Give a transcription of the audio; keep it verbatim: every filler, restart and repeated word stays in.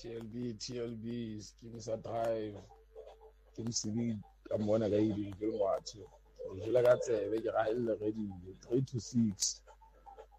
T L B, T L B, give me some drive. Ke mosebedi ka mona ka ile ke le ngwathi o jela ka tsebe ke ga ile ready three to six.